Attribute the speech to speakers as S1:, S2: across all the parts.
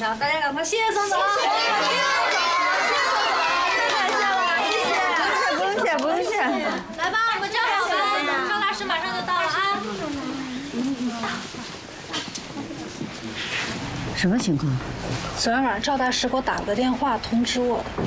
S1: 场，大家赶快谢谢宋总，谢谢宋总，太感谢了，谢谢，
S2: 不用谢。
S1: 来吧，我们站好吧，赵大师马上就到了啊。
S2: 什么情况？
S1: 昨天晚上赵大师给我打了个电话通知我的。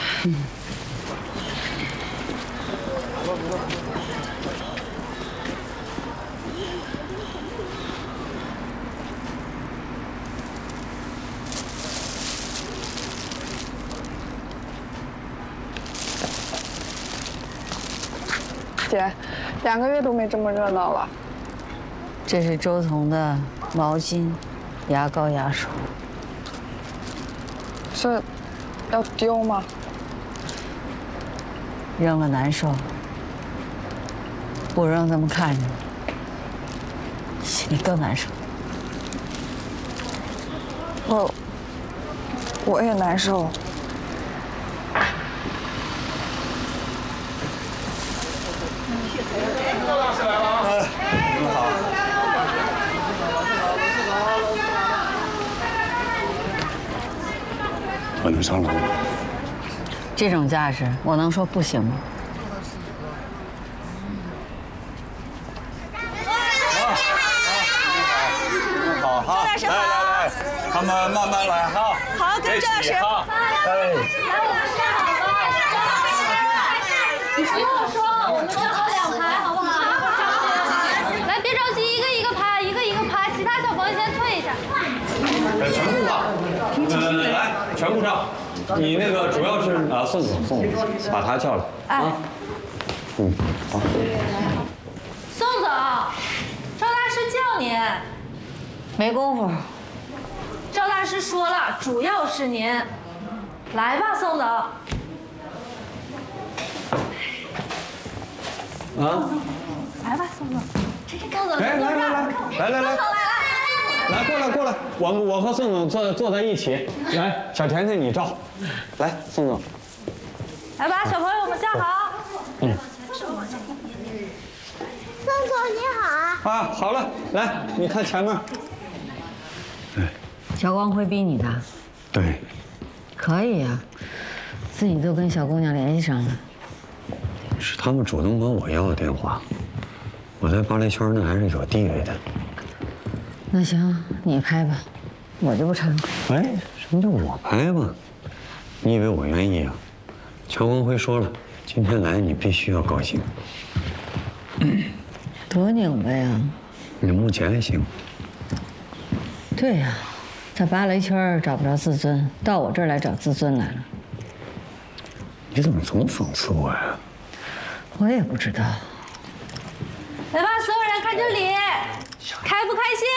S3: 姐，2个月都没这么热闹了。
S2: 这是周彤的毛巾、牙膏、牙刷。
S3: 这要丢吗？
S2: 扔了难受，不扔他们看着，心里更难受。
S3: 我也难受。
S4: 我能上楼吗？
S2: 这种架势，我能说不行吗？
S4: 好哈，来，他们慢慢来哈。
S1: 好，跟赵老师。你听我说，我们站好2排，好不好？来，别着急，一个一个排，一个一个排，其他小朋友先退一下。
S4: 全部吧。来，全部上。你那个主要是宋总，把他叫来啊。好。
S1: 宋总，赵大师叫您。
S2: 没工夫。
S1: 赵大师说了，主要是您。来吧，宋总。来吧，宋总。这宋总。
S4: 来，过来，我和宋总坐在一起。来，小甜甜你照。来，宋总。
S1: 来吧，小朋友，我们站好。
S5: 宋总你好。
S4: 好了，来，你看前面。
S2: 小光辉逼你的？
S4: 对。
S2: 可以呀，自己都跟小姑娘联系上了。
S4: 是他们主动管我要的电话，我在芭蕾圈那还是有地位的。
S2: 那行，你拍吧，我就不唱了。
S4: 哎，什么叫我拍吧？你以为我愿意啊？乔光辉说了，今天来你必须要高兴。
S2: 多拧巴呀！
S4: 你目前还行。
S2: 对呀，在芭蕾圈找不着自尊，到我这儿来找自尊来了。
S4: 你怎么总讽刺我呀？
S2: 我也不知道。
S1: 来吧，所有人看这里，开不开心？